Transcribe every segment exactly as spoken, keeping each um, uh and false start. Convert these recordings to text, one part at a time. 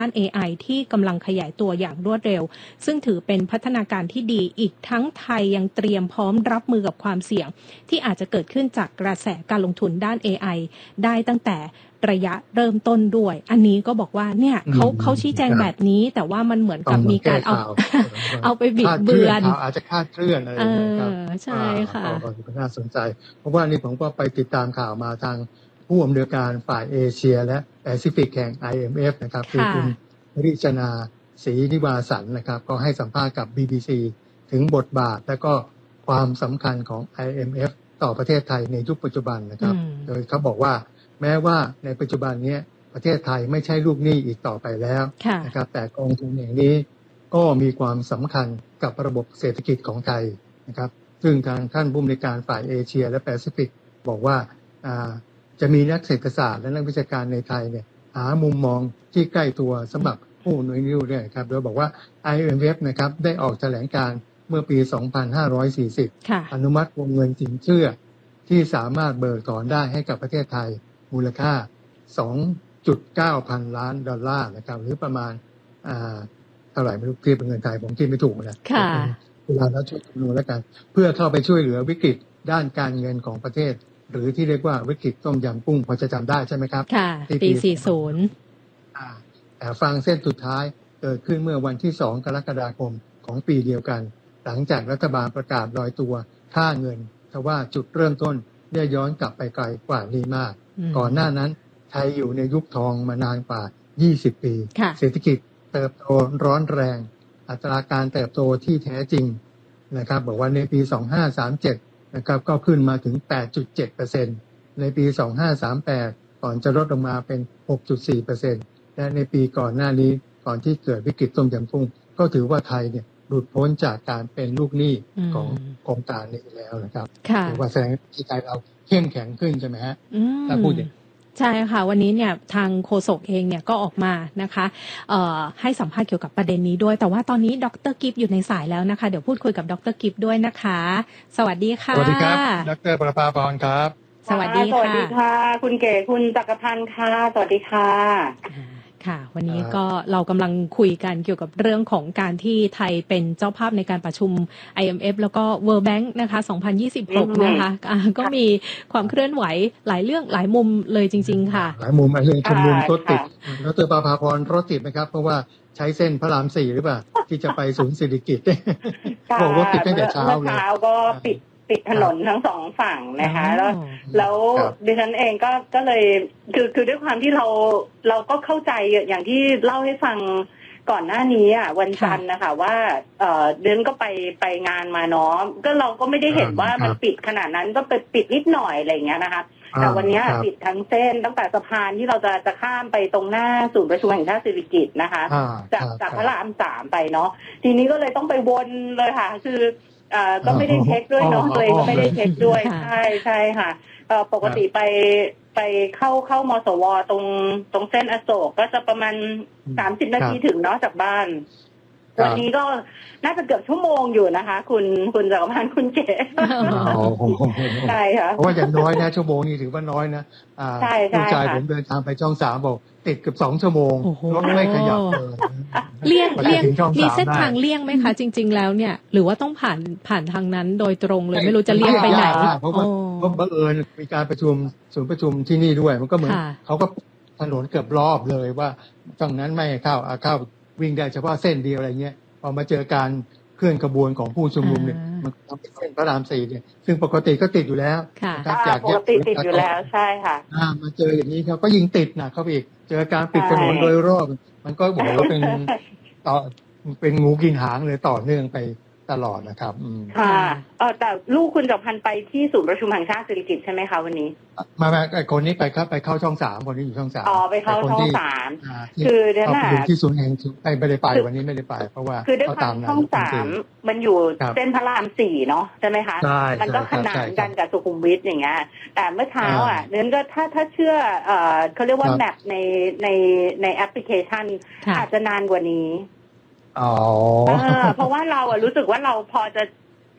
ด้าน เอ ไอ ที่กำลังขยายตัวอย่างรวดเร็วซึ่งถือเป็นพัฒนาการที่ดีอีกทั้งไทยยังเตรียมพร้อมรับมือกับความเสี่ยงที่อาจจะเกิดขึ้นจากกระแสการลงทุนด้าน เอ ไอ ได้ตั้งแต่ระยะเริ่มต้นด้วยอันนี้ก็บอกว่าเนี่ยเขาเขาชี้แจงแบบนี้แต่ว่ามันเหมือนกับมีการเอาเอาไปบิดเบือนอาจจะคาดเคลื่อนอะไรนะครับใช่ค่ะก็น่าสนใจเพราะว่านี่ผมก็ไปติดตามข่าวมาทางผู้อำนวยการฝ่ายเอเชียและแปซิฟิกแห่ง ไอ เอ็ม เอฟ นะครับคือคุณริชนาศรีนิวาสันนะครับก็ให้สัมภาษณ์กับ บี บี ซี ถึงบทบาทและก็ความสำคัญของ ไอ เอ็ม เอฟ ต่อประเทศไทยในยุคปัจจุบันนะครับโดยเขาบอกว่าแม้ว่าในปัจจุบันนี้ประเทศไทยไม่ใช่ลูกหนี้อีกต่อไปแล้วนะครับแต่กองทุนอย่างนี้ก็มีความสำคัญกับระบบเศรษฐกิจของไทยนะครับซึ่งทางท่านผู้อำนวยการฝ่ายเอเชียและแปซิฟิกบอกว่าจะมีนักเศรษฐศาสตร์และนักวิชาการในไทยเนี่ยหามุมมองที่ใกล้ตัวสำหรับผู้หน่วยนิ้วเนี่ยครับโดยบอกว่า ไอ เอ็ม เอฟ นะครับได้ออกแถลงการเมื่อปี สองพันห้าร้อยสี่สิบ อนุมัติวงเงินสินเชื่อที่สามารถเบิกถอนได้ให้กับประเทศไทยมูลค่า สองจุดเก้า พันล้านดอลลาร์นะครับหรือประมาณอ่าเท่าไหร่ไม่รู้เทียบเป็นเงินไทยผมคิดไม่ถูกนะค่ะเวลาเราช่วยคำนวณแล้วกันเพื่อเข้าไปช่วยเหลือวิกฤตด้านการเงินของประเทศหรือที่เรียกว่าวิกฤตต้มยำกุ้งพอจะจำได้ใช่ไหมครับค่ะปีสี่สิบอ่าแต่ฟังเส้นสุดท้ายเกิดขึ้นเมื่อวันที่สองกรกฎาคมของปีเดียวกันหลังจากรัฐบาลประกาศลอยตัวค่าเงินแต่ว่าจุดเริ่มต้นได้ย้อนกลับไปไกลกว่านี้มากก่อนหน้านั้นไทยอยู่ในยุคทองมานานกว่ายี่สิบปีเศรษฐกิจเติบโตร้อนแรงอัตราการเติบโตที่แท้จริงนะครับบอกว่าในปีสองพันห้าร้อยสามสิบเจ็ดนะครับก็ขึ้นมาถึง แปดจุดเจ็ดเปอร์เซ็นต์ ในปีสองพันห้าร้อยสามสิบแปดก่อนจะลดลงมาเป็น หกจุดสี่เปอร์เซ็นต์ และในปีก่อนหน้านี้ก่อนที่เกิดวิกฤตต้มยำกุ้งก็ถือว่าไทยเนี่ยหลุดพ้นจากการเป็นลูกหนี้ของโครงการนี้แล้วนะครับถือว่าแสดงที่ไทยเราเข้มแข็งขึ้นใช่ไหมฮะถ้าพูดอย่างใช่ค่ะวันนี้เนี่ยทางโฆษกเองเนี่ยก็ออกมานะคะเอ่อให้สัมภาษณ์เกี่ยวกับประเด็นนี้ด้วยแต่ว่าตอนนี้ดร.กิฟต์อยู่ในสายแล้วนะคะเดี๋ยวพูดคุยกับดร.กิฟต์ด้วยนะคะสวัสดีค่ะสวัสดีครับดร.ประภาพรครับสวัสดีค่ะสวัสดีค่ะคุณเก๋คุณจักรพันธ์ค่ะสวัสดีค่ะค่ะวันนี้ก็เรากำลังคุยกันเกี่ยวกับเรื่องของการที่ไทยเป็นเจ้าภาพในการประชุม ไอ เอ็ม เอฟ แล้วก็ World Bank นะคะสองพันยี่สิบหกนะคะก็มีความเคลื่อนไหวหลายเรื่องหลายมุมเลยจริงๆค่ะหลายมุมไอ้เรื่องชุมนุมรถติดดร.ประภาพรรถติดไหมครับเพราะว่าใช้เส้นพระรามสี่หรือเปล่าที่จะไปศูนย์เศรษฐกิจบอกรถติดตั้งแต่เช้าเลยเช้าก็ปิดปิดถนนทั้งสองฝั่งนะคะแล้วแล้วดิฉันเองก็ก็เลยคือคือด้วยความที่เราเราก็เข้าใจอย่างที่เล่าให้ฟังก่อนหน้านี้อ่ะวันจันทร์นะคะว่าเอ่อเดินก็ไปไปงานมาเนาะก็เราก็ไม่ได้เห็นว่ามันปิดขนาดนั้นก็ไปปิดนิดหน่อยอะไรอย่างเงี้ยนะคะแต่วันนี้ปิดทั้งเส้นตั้งแต่สะพานที่เราจะจะข้ามไปตรงหน้าศูนย์ประชุมแห่งชาติสิริกิติ์นะคะจากจากพระรามสามไปเนาะทีนี้ก็เลยต้องไปวนเลยค่ะคืออ่าก็ไม่ได้เช็คด้วยเนาะตัวเองก็ไม่ได้เช็คด้วยใช่ใช่ค่ะเอ่อปกติไปไปเข้าเข้ามสวตรงตรงเส้นอโศกก็จะประมาณสามสิบนาทีถึงเนาะจากบ้านวันนี้ก็น่าจะเกือบชั่วโมงอยู่นะคะคุณคุณจักรพันธ์คุณเก๋ใช่ค่ะเพราะว่าอย่างน้อยนะชั่วโมงนี้ถือว่าน้อยนะอ่าลูกชายผมเดินทางไปช่องสามบอกติดเกือบสองชั่วโมงรถไม่ขยับเลยเลี่ยงเลี่ยงมีเส้นทางเลี่ยงไหมคะจริงๆแล้วเนี่ยหรือว่าต้องผ่านผ่านทางนั้นโดยตรงเลยไม่รู้จะเลี่ยงไปไหนเพราะว่าบังเอิญมีการประชุมศูนย์ประชุมที่นี่ด้วยมันก็เหมือนเขาก็ถนนเกือบรอบเลยว่าตรงนั้นไม่เข้าเข้าวิ่งได้เฉพาะเส้นเดียวอะไรเงี้ยพอมาเจอการเคลื่อนขบวนของผู้ชุมนุมเนี่ยมันทำเป็นเส้นพระรามสี่เนี่ยซึ่งปกติก็ติดอยู่แล้วนะครับจากปกติติดอยู่แล้วใช่ค่ะมาเจออย่างนี้เขาก็ยิงติดนะเขาอีกเจอการปิดถนนโดยรอบมันก็บอกว่าเป็นต่อเป็นงูกินหางเลยต่อเนื่องไปตลอดนะครับค่ะเออแต่ลูกคุณจักรพันธ์ไปที่ศูนย์ประชุมแห่งชาติสิริกิติ์ใช่ไหมคะวันนี้มาไอ้คนนี้ไปครับไปเข้าช่องสามคนนี้อยู่ช่องสามอ๋อไปเข้าช่องสามคือเดี๋ยวนะที่ศูนย์แห่งไปไม่ได้ไปวันนี้ไม่ได้ไปเพราะว่าคือด้วยความช่องสามมันอยู่เส้นพระรามสี่เนาะใช่ไหมคะมันก็ขนานกันกับสุขุมวิทอย่างเงี้ยแต่เมื่อเช้าอ่ะเนื่องก็ถ้าถ้าเชื่อเอ่อเขาเรียกว่าแมปในในในแอปพลิเคชันอาจจะนานกว่านี้อ๋อเพราะว่าเราอะรู้สึกว่าเราพอจะ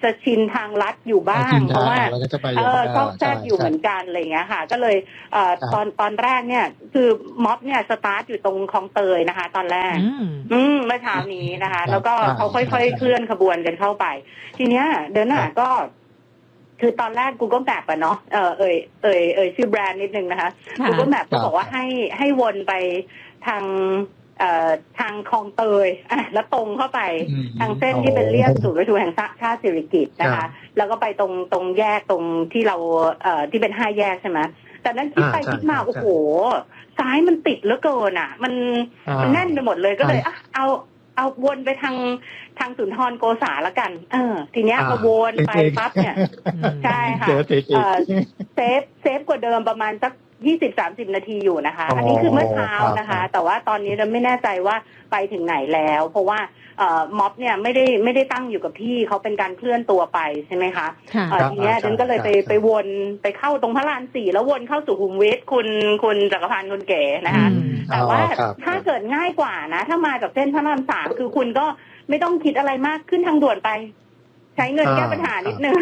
จะชินทางลัดอยู่บ้างเพราะว่าเออซอกแซกอยู่เหมือนกันอะไรเงี้ยค่ะก็เลยเอ่อตอนตอนแรกเนี่ยคือม็อบเนี่ยสตาร์ทอยู่ตรงคลองเตยนะคะตอนแรกอืมเมื่อเช้านี้นะคะแล้วก็เขาค่อยๆเคลื่อนขบวนกันเข้าไปทีเนี้ยเดินหน้าก็คือตอนแรก Google Map อะเนาะเออเอ่ยเอ่ยเอ่ยชื่อแบรนด์นิดนึงนะคะ Google Map ก็บอกว่าให้ให้วนไปทางเอ่อทางคลองเตยอ่ะแล้วตรงเข้าไปทางเส้นที่เป็นเลียบศูนย์ประชุมแห่งชาติสิริกิติ์นะคะแล้วก็ไปตรงตรงแยกตรงที่เราเอ่อที่เป็นห้าแยกใช่ไหมแต่นั้นคิดไปคิดมาโอ้โหซ้ายมันติดเหลือเกินอ่ะมันมันแน่นไปหมดเลยก็เลยอ่ะเอาเอาวนไปทางทางสุนทรโกษาละกันเออทีเนี้ยพอวนไปปั๊บเนี่ยใช่ค่ะเซฟเซฟกว่าเดิมประมาณสักยี่สิบสามสิบนาทีอยู่นะคะอันนี้คือเมื่อเช้านะคะแต่ว่าตอนนี้เราไม่แน่ใจว่าไปถึงไหนแล้วเพราะว่าเอ่อม็อบเนี่ยไม่ได้ไม่ได้ตั้งอยู่กับที่เขาเป็นการเคลื่อนตัวไปใช่ไหมคะทีเนี้ยฉันก็เลยไปไปวนไปเข้าตรงพระรามสี่แล้ววนเข้าสุขุมวิทคุณคุณจักรพันธ์คุณเก๋นะคะแต่ว่าถ้าเกิดง่ายกว่านะถ้ามาจากเส้นพระรามสามคือคุณก็ไม่ต้องคิดอะไรมากขึ้นทางด่วนไปใช้เงินแก้ปัญหานิดนึง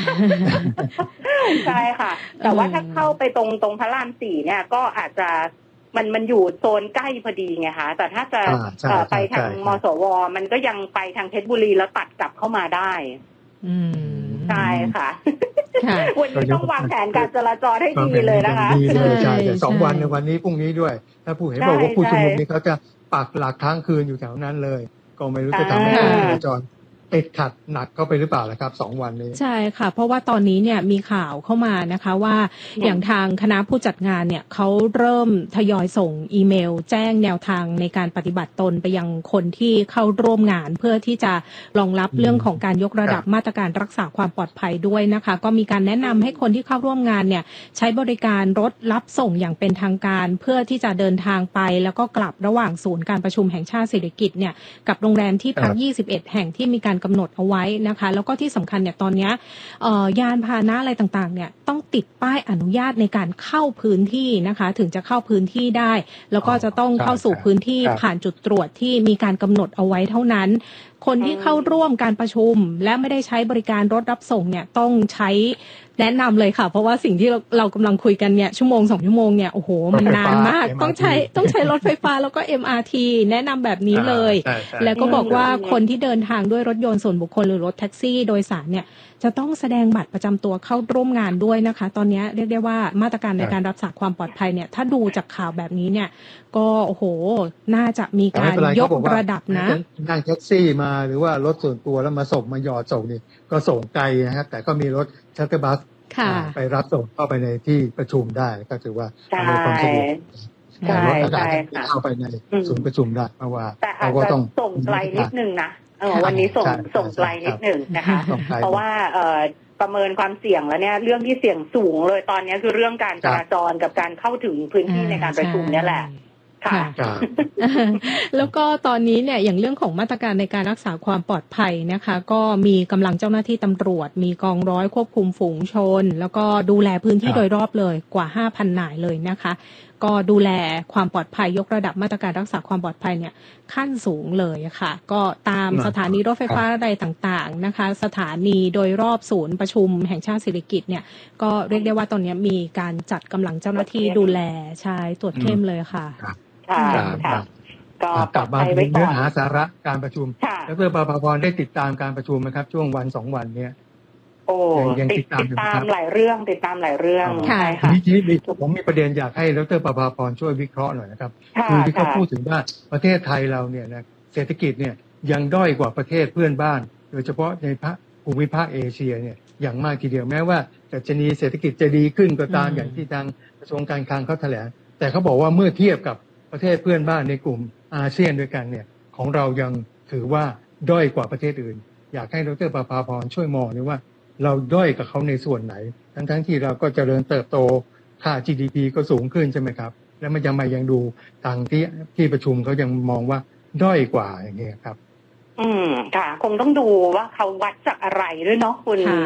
ใช่ค่ะแต่ว่าถ้าเข้าไปตรงตรงพระรามสี่เนี่ยก็อาจจะมันมันอยู่โซนใกล้พอดีไงคะแต่ถ้าจะไปทางมสวมันก็ยังไปทางเพชรบุรีแล้วตัดกลับเข้ามาได้ใช่ค่ะวันนี้ต้องวางแผนการจราจรให้ดีเลยนะคะดีเลยใช่แต่สองวันในวันนี้พรุ่งนี้ด้วยถ้าผู้เห็นบอกว่าผู้ชุมนุมนี่เขาจะปักหลักค้างคืนอยู่แถวนั้นเลยก็ไม่รู้จะทำให้การจราจรติดขัดหนักเข้าไปหรือเปล่าล่ะครับสองวันนี้ใช่ค่ะเพราะว่าตอนนี้เนี่ยมีข่าวเข้ามานะคะว่าอย่างทางคณะผู้จัดงานเนี่ยเขาเริ่มทยอยส่งอีเมลแจ้งแนวทางในการปฏิบัติตนไปยังคนที่เข้าร่วมงานเพื่อที่จะรองรับเรื่องของการยกระดับมาตรการรักษาความปลอดภัยด้วยนะคะก็มีการแนะนำให้คนที่เข้าร่วมงานเนี่ยใช้บริการรถรับส่งอย่างเป็นทางการเพื่อที่จะเดินทางไปแล้วก็กลับระหว่างศูนย์การประชุมแห่งชาติสิริกิติ์เนี่ยกับโรงแรมที่พักยี่สิบเอ็ดแห่งที่มีการกำหนดเอาไว้นะคะแล้วก็ที่สำคัญเนี่ยตอนนี้ยานพาหนะอะไรต่างๆเนี่ยต้องติดป้ายอนุญาตในการเข้าพื้นที่นะคะถึงจะเข้าพื้นที่ได้แล้วก็จะต้องเข้าสู่พื้นที่ผ่านจุดตรวจที่มีการกำหนดเอาไว้เท่านั้นคนที่เข้าร่วมการประชุมและไม่ได้ใช้บริการรถรับส่งเนี่ยต้องใช้แนะนำเลยค่ะเพราะว่าสิ่งที่เราเรากำลังคุยกันเนี่ยชั่วโมงสองชั่วโมงเนี่ยโอ้โหมันนานมากต้องใช้ต้องใช้รถไฟฟ้าแล้วก็ เอ็ม อาร์ ที แนะนำแบบนี้เลยแล้วก็บอกว่าคนที่เดินทางด้วยรถยนต์ส่วนบุคคลหรือรถแท็กซี่โดยสารเนี่ยจะต้องแสดงบัตรประจำตัวเข้าร่วมงานด้วยนะคะตอนนี้เรียกได้ว่ามาตรการในการรักษาความปลอดภัยเนี่ยถ้าดูจากข่าวแบบนี้เนี่ยก็โอ้โหน่าจะมีการยกระดับนะนั่งแท็กซี่มาหรือว่ารถส่วนตัวแล้วมาส่งมาหยอดส่งนี่ก็ส่งไกลนะครับแต่ก็มีรถชัตเตอร์บัสไปรับส่งเข้าไปในที่ประชุมได้ก็ถือว่าอำนวยความสะดวกแต่รถอาจจะเข้าไปในศูนย์ประชุมได้เพราะว่าเราก็ต้องส่งไกลนิดนึงนะวันนี้ส่งส่งไกลนิดนึงนะคะเพราะว่าประเมินความเสี่ยงแล้วเนี่ยเรื่องที่เสี่ยงสูงเลยตอนนี้คือเรื่องการจราจรกับการเข้าถึงพื้นที่ในการประชุมเนี่ยแหละค่ะแล้วก็ตอนนี้เนี่ยอย่างเรื่องของมาตรการในการรักษาความปลอดภัยนะคะก็มีกำลังเจ้าหน้าที่ตำรวจมีกองร้อยควบคุมฝูงชนแล้วก็ดูแลพื้นที่โดยรอบเลยกว่า ห้าพัน นายเลยนะคะก็ดูแลความปลอดภัยยกระดับมาตรการรักษาความปลอดภัยเนี่ยขั้นสูงเลยค่ะก็ตามสถานีรถไฟฟ้าใดต่างๆนะคะสถานีโดยรอบศูนย์ประชุมแห่งชาติสิริกิติ์เนี่ยก็เรียกได้ว่าตอนนี้มีการจัดกำลังเจ้าหน้าที่ดูแลใช่ตรวจเข้มเลยค่ะค่ะค่ะก็กลับมาเป็นเนื้อหาสาระการประชุมแล้วเพื่อประภาพรได้ติดตามการประชุมไหมครับช่วงวันสองวันเนี้ยโอ้ยังติดตามติดตามหลายเรื่องติดตามหลายเรื่องใช่ค่ะทีนี้ผมมีประเด็นอยากให้ดร.ประภาพรช่วยวิเคราะห์หน่อยนะครับคือที่เขาพูดถึงว่าประเทศไทยเราเนี่ยนะเศรษฐกิจเนี่ยยังด้อยกว่าประเทศเพื่อนบ้านโดยเฉพาะในภูมิภาคเอเชียเนี่ยอย่างมากทีเดียวแม้ว่าดัชนีเศรษฐกิจจะดีขึ้นก็ตามอย่างที่ทางกระทรวงการคลังเขาแถลงแต่เขาบอกว่าเมื่อเทียบกับประเทศเพื่อนบ้านในกลุ่มอาเซียนด้วยกันเนี่ยของเรายังถือว่าด้อยกว่าประเทศอื่นอยากให้ดร.ประภาพรช่วยมองด้วยว่าเราด้อยกับเขาในส่วนไหนทั้งทั้งที่เราก็เจริญเติบโตค่า จี ดี พี ก็สูงขึ้นใช่ไหมครับแล้วมันยังมายังดูทางที่ที่ประชุมเขายังมองว่าด้อยกว่าอย่างเงี้ยครับอืมค่ะคงต้องดูว่าเขาวัดจากอะไรด้วยเนาะคุณ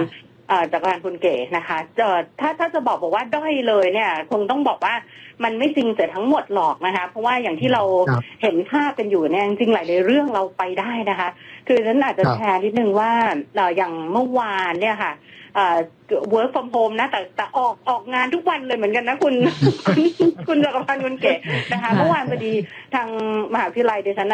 จากการคุณเก๋นะคะถ้าถ้าจะบอกบอกว่าด้อยเลยเนี่ยคงต้องบอกว่ามันไม่จริงเสียทั้งหมดหรอกนะคะเพราะว่าอย่างที่เราเห็นภาพกันอยู่เนี่ยจริงๆหลายในเรื่องเราไปได้นะคะคือฉันอาจจะแชร์นิดนึงว่าอย่างเมื่อวานเนี่ยค่ะwork from home นะแต่แต่ออกออกงานทุกวันเลยเหมือนกันนะคุณ คุณจักรพันธ์คุณเก๋นะคะเมื่อวานพอดีทางมหาวิทยาลัยดิฉัน